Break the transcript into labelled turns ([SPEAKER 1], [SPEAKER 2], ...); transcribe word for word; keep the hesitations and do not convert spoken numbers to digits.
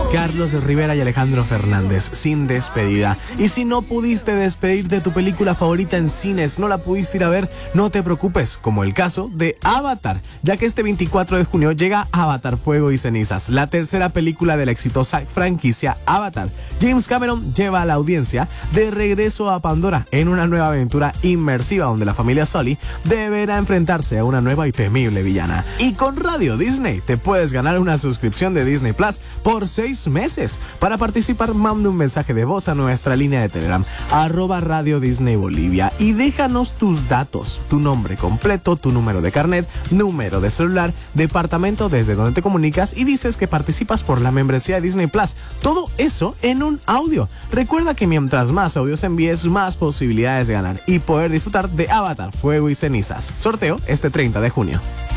[SPEAKER 1] Carlos Rivera y Alejandro Fernández, sin despedida. Y si no pudiste despedir de tu película favorita en cines, no la pudiste ir a ver, no te preocupes, como el caso de Avatar, ya que este veinticuatro de junio llega Avatar Fuego y Cenizas, la tercera película de la exitosa franquicia Avatar. James Cameron lleva a la audiencia de regreso a Pandora en una nueva aventura inmersiva donde la familia Sully deberá enfrentarse a una nueva y temible villana. Y con Radio Disney te puedes ganar una suscripción de Disney Plus por seis meses. Para participar, manda un mensaje de voz a nuestra línea de Telegram, arroba Radio Disney Bolivia, y déjanos tus datos, tu nombre completo, tu número de carnet, número de celular, departamento desde donde te comunicas y dices que participas por la membresía de Disney Plus. Todo eso en un audio. Recuerda que mientras más audios envíes, más posibilidades de ganar y poder disfrutar de Avatar Fuego y Cenizas. Sorteo este treinta de junio.